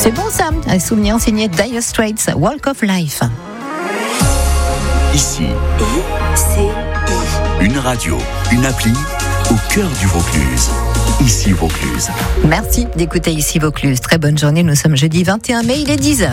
C'est bon ça, un souvenir signé Dire Straits, Walk of Life. Ici, une radio, une appli au cœur du Vaucluse. Ici Vaucluse. Merci d'écouter Ici Vaucluse. Très bonne journée, nous sommes jeudi 21 mai, il est 10h.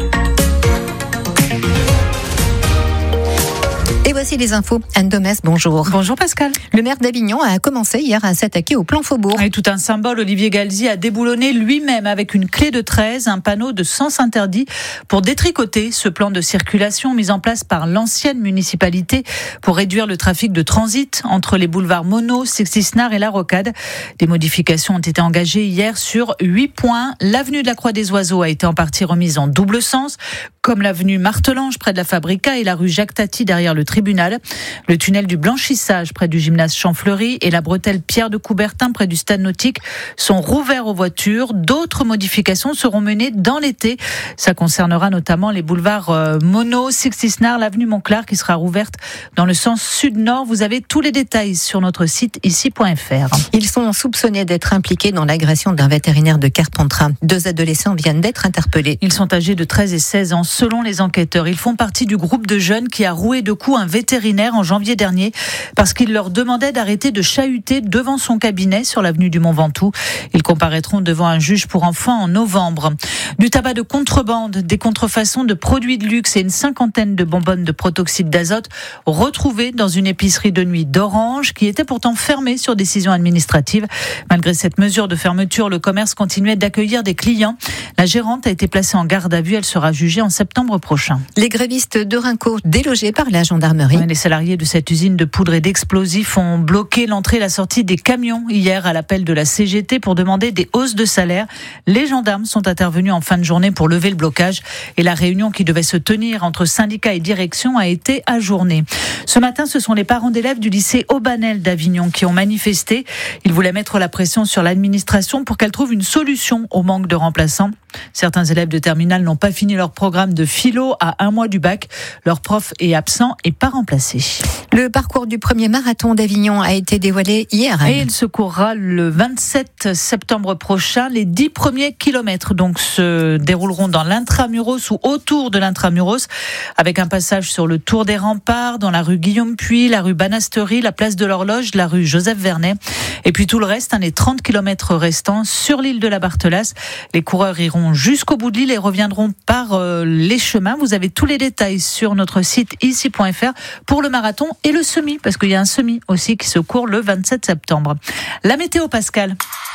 Et voici les infos. Anne Domès, bonjour. Bonjour Pascal. Le maire d'Avignon a commencé hier à s'attaquer au plan Faubourg. Et tout un symbole, Olivier Galzi a déboulonné lui-même avec une clé de 13 un panneau de sens interdit pour détricoter ce plan de circulation mis en place par l'ancienne municipalité pour réduire le trafic de transit entre les boulevards Monod, Sixty-Snare et La Rocade. Des modifications ont été engagées hier sur 8 points. L'avenue de la Croix des Oiseaux a été en partie remise en double sens, comme l'avenue Martelange près de la Fabrica et la rue Jacques Tati derrière le tribunal. Le tunnel du Blanchissage près du gymnase Champfleury et la bretelle Pierre de Coubertin près du stade nautique sont rouverts aux voitures. D'autres modifications seront menées dans l'été. Ça concernera notamment les boulevards Monod, Sixty-Snare, l'avenue Montclar qui sera rouverte dans le sens sud-nord. Vous avez tous les détails sur notre site ici.fr. Ils sont soupçonnés d'être impliqués dans l'agression d'un vétérinaire de Carpentras. 2 adolescents viennent d'être interpellés. Ils sont âgés de 13 et 16 ans. Selon les enquêteurs, ils font partie du groupe de jeunes qui a roué de coups un vétérinaire en janvier dernier parce qu'il leur demandait d'arrêter de chahuter devant son cabinet sur l'avenue du Mont Ventoux. Ils comparaîtront devant un juge pour enfants en novembre. Du tabac de contrebande, des contrefaçons de produits de luxe et une 50aine de bonbonnes de protoxyde d'azote retrouvées dans une épicerie de nuit d'Orange qui était pourtant fermée sur décision administrative. Malgré cette mesure de fermeture, le commerce continuait d'accueillir des clients. La gérante a été placée en garde à vue. Elle sera jugée en septembre prochain. Les grévistes de Rinco délogés par la gendarmerie. Les salariés de cette usine de poudre et d'explosifs ont bloqué l'entrée et la sortie des camions hier à l'appel de la CGT pour demander des hausses de salaire. Les gendarmes sont intervenus en fin de journée pour lever le blocage et la réunion qui devait se tenir entre syndicats et direction a été ajournée. Ce matin, ce sont les parents d'élèves du lycée Aubanel d'Avignon qui ont manifesté. Ils voulaient mettre la pression sur l'administration pour qu'elle trouve une solution au manque de remplaçants. Certains élèves de terminale n'ont pas fini leur programme de philo à 1 mois du bac. Leur prof est absent et pas remplacé. Le parcours du premier marathon d'Avignon a été dévoilé hier. Et il se courra le 27 septembre prochain. Les 10 premiers kilomètres donc se dérouleront dans l'intramuros ou autour de l'intramuros, avec un passage sur le Tour des Remparts, dans la rue Guillaume-Puy, la rue Banasterie, la place de l'Horloge, la rue Joseph-Vernet. Et puis tout le reste, les 30 kilomètres restants sur l'île de la Barthelasse. Les coureurs iront jusqu'au bout de l'île et reviendront par les chemins. Vous avez tous les détails sur notre site ici.fr pour le marathon et le semi, parce qu'il y a un semi aussi qui se court le 27 septembre. La météo, Pascal.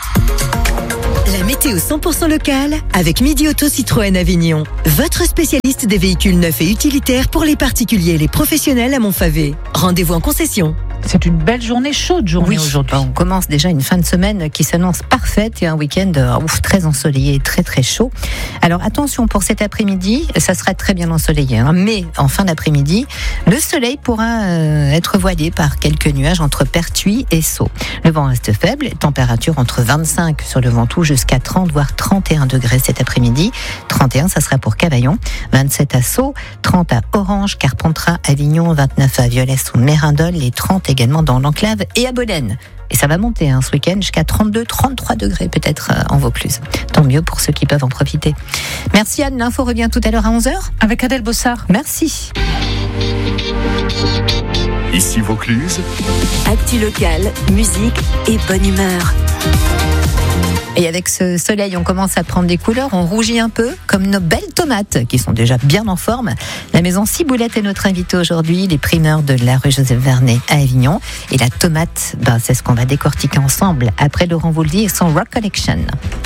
La météo 100% locale avec Midi Auto Citroën Avignon. Votre spécialiste des véhicules neufs et utilitaires pour les particuliers et les professionnels à Montfavet. Rendez-vous en concession. C'est une belle journée, chaude journée aujourd'hui. On commence déjà une fin de semaine qui s'annonce parfaite et un week-end très ensoleillé et très très chaud. Alors attention pour cet après-midi, ça sera très bien ensoleillé, mais en fin d'après-midi, le soleil pourra être voilé par quelques nuages entre Pertuis et Sceaux. Le vent reste faible, température entre 25 sur le Ventoux jusqu'à 30 voire 31 degrés cet après-midi. 31, ça sera pour Cavaillon, 27 à Sceaux, 30 à Orange, Carpentras, Avignon, 29 à Violès ou Mérindol et 30 également dans l'Enclave et à Bolène. Et ça va monter ce week-end jusqu'à 32-33 degrés peut-être en Vaucluse. Tant mieux pour ceux qui peuvent en profiter. Merci Anne, l'info revient tout à l'heure à 11h. Avec Adèle Bossard. Merci. Ici Vaucluse. Actu locale, musique et bonne humeur. Et avec ce soleil, on commence à prendre des couleurs, on rougit un peu, comme nos belles tomates, qui sont déjà bien en forme. La maison Ciboulette est notre invitée aujourd'hui, les primeurs de la rue Joseph-Vernet à Avignon. Et la tomate, c'est ce qu'on va décortiquer ensemble après Laurent Voulzy et son Rock Collection.